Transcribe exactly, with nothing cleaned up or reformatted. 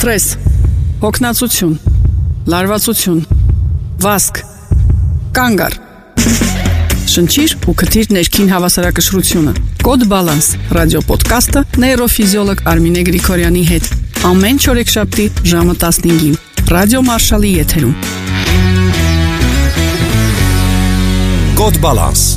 Սթրես, հոգնածություն, լարվածություն, վազք, կանգ առ։ Շնչիր ու քթիր ներքին հավասարակշռությունը։ Կոդ Բալանս ռադիոպոդքասթը նեյրոֆիզիոլոգ Արմինե Գրիգորյանի հետ։ Ամեն չորեքշաբթի ժամը տասնհինգին Ռադիո Մարշալի եթերում։ Կոդ Բալանս